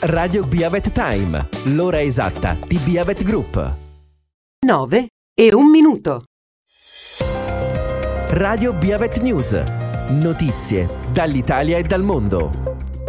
Radio Biavet Time, l'ora esatta di Biavet Group. 9 e 1 minuto. Radio Biavet News, notizie dall'Italia e dal mondo.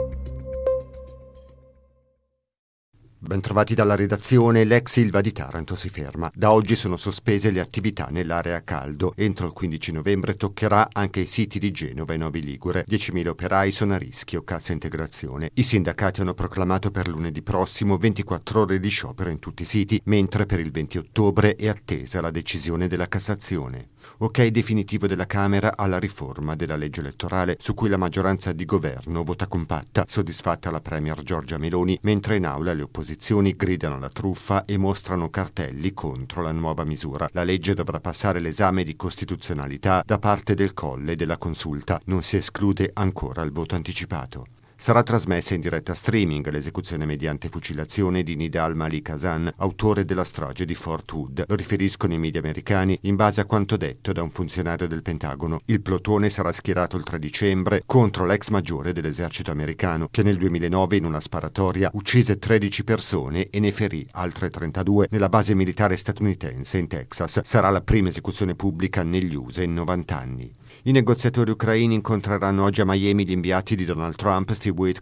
Bentrovati dalla redazione. l'ex Ilva di Taranto si ferma. Da oggi sono sospese le attività nell'area a caldo. Entro il 15 novembre toccherà anche i siti di Genova e Novi Ligure. 10.000 operai sono a rischio cassa integrazione. I sindacati hanno proclamato per lunedì prossimo 24 ore di sciopero in tutti i siti, mentre per il 20 ottobre è attesa la decisione della Cassazione. Ok definitivo della Camera alla riforma della legge elettorale, su cui la maggioranza di governo vota compatta, soddisfatta la premier Giorgia Meloni, mentre in aula le opposizioni gridano alla truffa e mostrano cartelli contro la nuova misura. La legge dovrà passare l'esame di costituzionalità da parte del Colle e della Consulta. Non si esclude ancora il voto anticipato. Sarà trasmessa in diretta streaming l'esecuzione mediante fucilazione di Nidal Malik Hasan, autore della strage di Fort Hood. Lo riferiscono i media americani in base a quanto detto da un funzionario del Pentagono. Il plotone sarà schierato il 3 dicembre contro l'ex maggiore dell'esercito americano, che nel 2009 in una sparatoria uccise 13 persone e ne ferì altre 32 nella base militare statunitense in Texas. Sarà la prima esecuzione pubblica negli USA in 90 anni. I negoziatori ucraini incontreranno oggi a Miami gli inviati di Donald Trump, Steve Witkoff